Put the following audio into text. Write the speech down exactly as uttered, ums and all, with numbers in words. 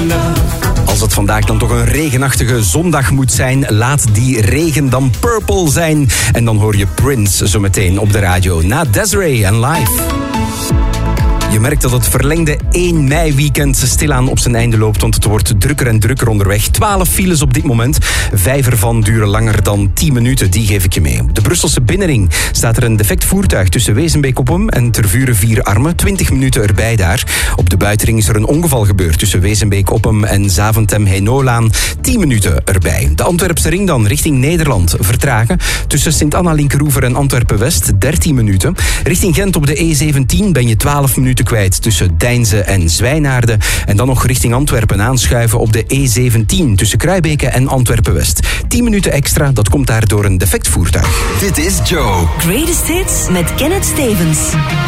love. Als het vandaag dan toch een regenachtige zondag moet zijn, laat die regen dan purple zijn. En dan hoor je Prince zo meteen op de radio na Desiree en Live. Je merkt dat het verlengde één mei weekend stilaan op zijn einde loopt, want het wordt drukker en drukker onderweg. twaalf files op dit moment. Vijf ervan duren langer dan tien minuten, die geef ik je mee. Op de Brusselse binnenring staat er een defect voertuig tussen Wezenbeek-Oppem en Tervuren-Vier-Armen. twintig minuten erbij daar. Op de buitenring is er een ongeval gebeurd tussen Wezenbeek-Oppem en Zaventem-Heinolaan. tien minuten erbij. De Antwerpse ring dan richting Nederland vertragen. Tussen Sint-Anna-Linkeroever en Antwerpen-West dertien minuten. Richting Gent op de E zeventien ben je twaalf minuten kwijt tussen Deinze en Zwijnaarden. En dan nog richting Antwerpen aanschuiven op de E zeventien tussen Kruibeke en Antwerpen-West. tien minuten extra, dat komt daar door een defect voertuig. Dit is Joe. Greatest Hits met Kenneth Stevens.